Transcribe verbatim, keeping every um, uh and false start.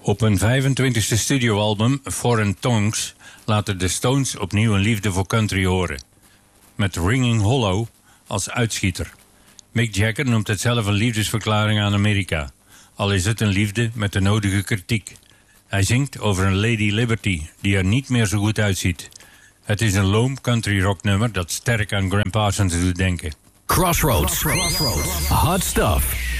Op hun vijfentwintigste studioalbum Foreign Tongues laten de Stones opnieuw een liefde voor country horen. Met Ringing Hollow als uitschieter. Mick Jagger noemt het zelf een liefdesverklaring aan Amerika. Al is het een liefde met de nodige kritiek. Hij zingt over een Lady Liberty die er niet meer zo goed uitziet. Het is een loom country rock nummer dat sterk aan Gram Parsons doet denken. Crossroads. Crossroads. Hot stuff.